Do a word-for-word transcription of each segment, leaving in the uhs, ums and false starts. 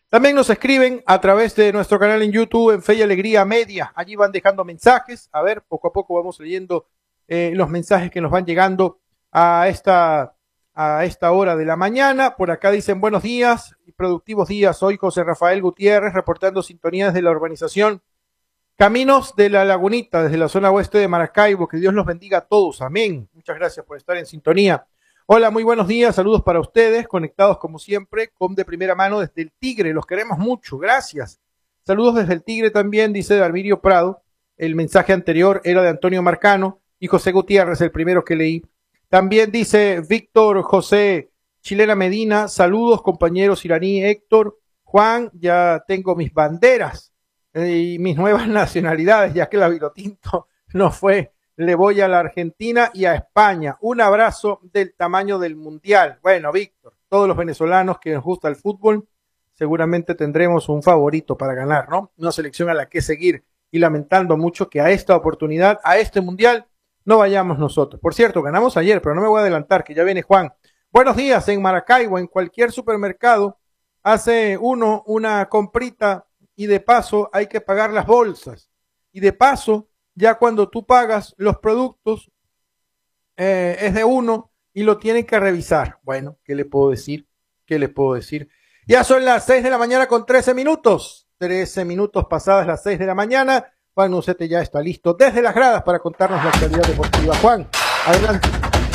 También nos escriben a través de nuestro canal en YouTube, en Fe y Alegría Media. Allí van dejando mensajes. A ver, poco a poco vamos leyendo eh, los mensajes que nos van llegando a esta, a esta hora de la mañana. Por acá dicen buenos días y productivos días. Soy José Rafael Gutiérrez, reportando sintonías de la urbanización Caminos de la Lagunita, desde la zona oeste de Maracaibo. Que Dios los bendiga a todos. Amén. Muchas gracias por estar en sintonía. Hola, muy buenos días, saludos para ustedes, conectados como siempre, con de primera mano desde el Tigre, los queremos mucho, gracias. Saludos desde el Tigre también, dice Alvirio Prado, el mensaje anterior era de Antonio Marcano y José Gutiérrez, el primero que leí. También dice Víctor José Chilena Medina, saludos compañeros iraní, Héctor, Juan, ya tengo mis banderas eh, y mis nuevas nacionalidades, ya que la Vinotinto no fue. Le voy a la Argentina y a España. Un abrazo del tamaño del Mundial. Bueno, Víctor, todos los venezolanos que nos gusta el fútbol, seguramente tendremos un favorito para ganar, ¿no? Una selección a la que seguir y lamentando mucho que a esta oportunidad, a este Mundial, no vayamos nosotros. Por cierto, ganamos ayer, pero no me voy a adelantar, que ya viene Juan. Buenos días, en Maracaibo, en cualquier supermercado, hace uno una comprita y de paso hay que pagar las bolsas. Y de paso, ya cuando tú pagas los productos, eh, es de uno y lo tienen que revisar. Bueno, ¿qué le puedo decir? ¿Qué le puedo decir? Ya son las seis de la mañana con trece minutos. trece minutos pasadas las seis de la mañana. Juan Ucete ya está listo desde las gradas para contarnos la actualidad deportiva. Juan, adelante.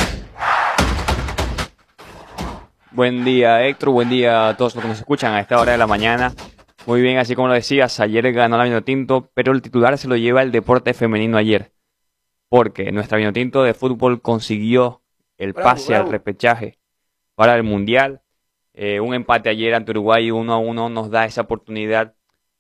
Buen día, Héctor. Buen día a todos los que nos escuchan a esta hora de la mañana. Muy bien, así como lo decías, ayer ganó la Vinotinto, pero el titular se lo lleva el deporte femenino ayer, porque nuestra Vinotinto de fútbol consiguió el Bravo, pase bravo. al repechaje para el Mundial. Eh, un empate ayer ante Uruguay uno a uno nos da esa oportunidad,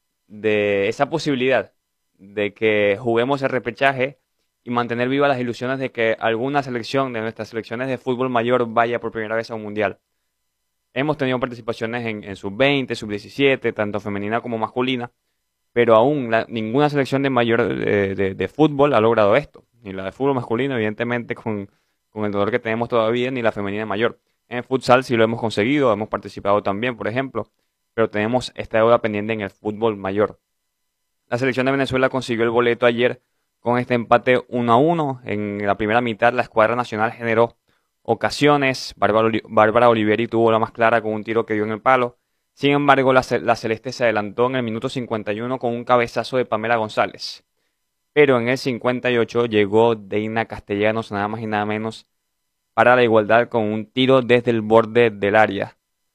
de esa posibilidad de que juguemos el repechaje y mantener vivas las ilusiones de que alguna selección de nuestras selecciones de fútbol mayor vaya por primera vez a un Mundial. Hemos tenido participaciones en, en sub veinte, sub diecisiete, tanto femenina como masculina, pero aún la, ninguna selección de mayor de, de, de fútbol ha logrado esto. Ni la de fútbol masculino, evidentemente, con, con el dolor que tenemos todavía, ni la femenina mayor. En futsal sí lo hemos conseguido, hemos participado también, por ejemplo, pero tenemos esta deuda pendiente en el fútbol mayor. La selección de Venezuela consiguió el boleto ayer con este empate uno a uno. En la primera mitad la escuadra nacional generó ocasiones. Bárbara, Oli- Bárbara Olivieri tuvo la más clara con un tiro que dio en el palo. Sin embargo, la, ce- la Celeste se adelantó en el minuto cincuenta y uno con un cabezazo de Pamela González. Pero en el cincuenta y ocho llegó Deina Castellanos, nada más y nada menos, para la igualdad con un tiro desde el borde del área.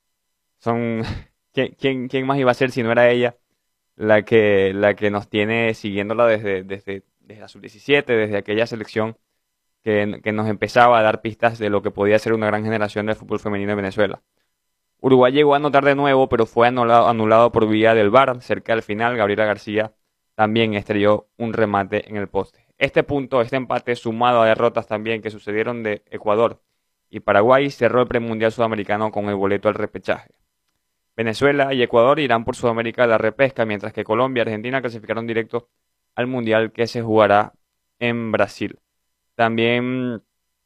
Son ¿Quién, quién, quién más iba a ser si no era ella la que, la que nos tiene siguiéndola desde, desde, desde la sub diecisiete, desde aquella selección que, que nos empezaba a dar pistas de lo que podía ser una gran generación del fútbol femenino de Venezuela? Uruguay llegó a anotar de nuevo, pero fue anulado, anulado por vía del V A R. Cerca del final, Gabriela García también estrelló un remate en el poste. Este punto, este empate, sumado a derrotas también que sucedieron de Ecuador y Paraguay, cerró el premundial sudamericano con el boleto al repechaje. Venezuela y Ecuador irán por Sudamérica a la repesca, mientras que Colombia y Argentina clasificaron directo al mundial que se jugará en Brasil. También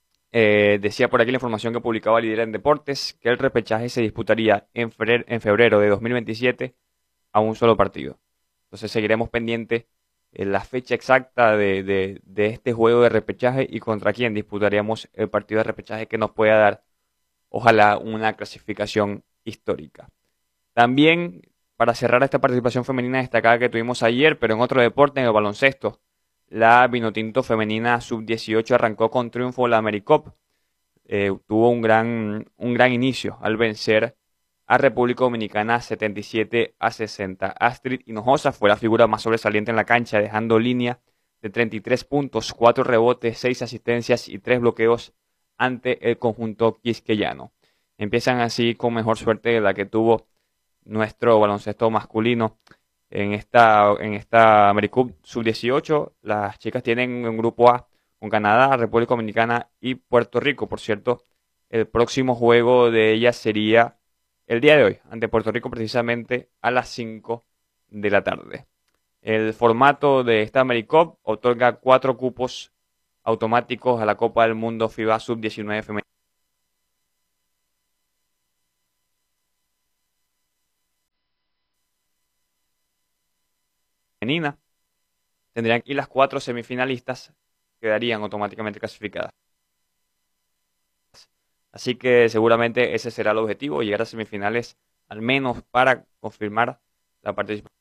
eh, decía por aquí la información que publicaba Líder en Deportes, que el repechaje se disputaría en febrero, en febrero de dos mil veintisiete a un solo partido. Entonces seguiremos pendiente en la fecha exacta de, de, de este juego de repechaje y contra quién disputaríamos el partido de repechaje que nos pueda dar, ojalá, una clasificación histórica. También, para cerrar esta participación femenina destacada que tuvimos ayer, pero en otro deporte, en el baloncesto, la Vinotinto femenina sub dieciocho arrancó con triunfo la AmeriCup. Eh, tuvo un gran, un gran inicio al vencer a República Dominicana setenta y siete a sesenta. Astrid Hinojosa fue la figura más sobresaliente en la cancha, dejando línea de treinta y tres puntos, cuatro rebotes, seis asistencias y tres bloqueos ante el conjunto quisqueyano. Empiezan así con mejor suerte de la que tuvo nuestro baloncesto masculino en esta, en esta AmeriCup sub dieciocho. Las chicas tienen un grupo A con Canadá, República Dominicana y Puerto Rico. Por cierto, el próximo juego de ellas sería el día de hoy, ante Puerto Rico, precisamente a las cinco de la tarde. El formato de esta AmeriCup otorga cuatro cupos automáticos a la Copa del Mundo FIBA sub diecinueve femenina. femenina, tendrían y las cuatro semifinalistas quedarían automáticamente clasificadas. Así que seguramente ese será el objetivo, llegar a semifinales al menos para confirmar la participación.